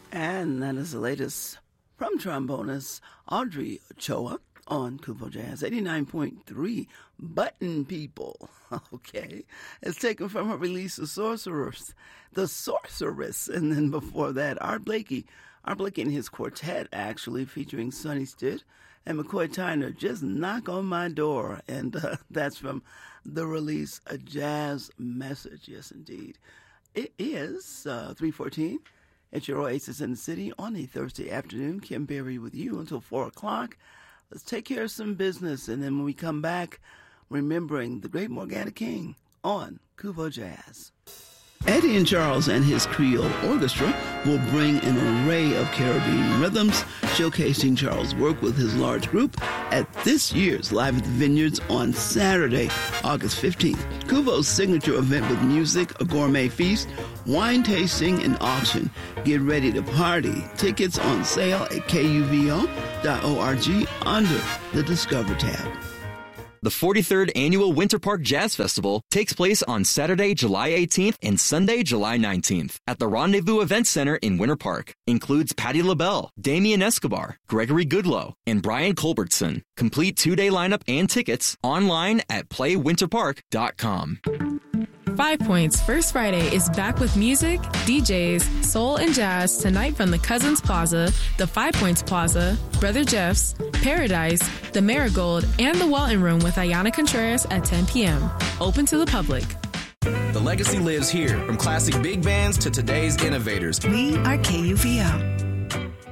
And that is the latest from trombonist Audrey Ochoa on Kupo Jazz 89.3 Button People. Okay. It's taken from her release The Sorceress. And then before that, Art Blakey and his quartet, actually, featuring Sonny Stitt and McCoy Tyner, Just Knock on My Door. And that's from the release A Jazz Message. Yes, indeed. It is 3:14. It's your Oasis in the City on a Thursday afternoon. Kim Berry with you until 4 o'clock. Let's take care of some business. And then when we come back, remembering the great Morgana King on Kupo Jazz. Eddie and Charles and his Creole Orchestra will bring an array of Caribbean rhythms, showcasing Charles' work with his large group at this year's Live at the Vineyards on Saturday, August 15th. Kupo's signature event with music, a gourmet feast, wine tasting, and auction. Get ready to party. Tickets on sale at kuvo.org under the Discover tab. The 43rd Annual Winter Park Jazz Festival takes place on Saturday, July 18th and Sunday, July 19th at the Rendezvous Event Center in Winter Park. Includes Patti LaBelle, Damien Escobar, Gregory Goodloe, and Brian Culbertson. Complete two-day lineup and tickets online at playwinterpark.com. 5 Points First Friday is back with music, DJs, soul, and jazz tonight from the Cousins Plaza, the 5 Points Plaza, Brother Jeff's, Paradise, the Marigold, and the Walton Room with Ayana Contreras at 10 p.m. Open to the public. The legacy lives here, from classic big bands to today's innovators. We are KUVO.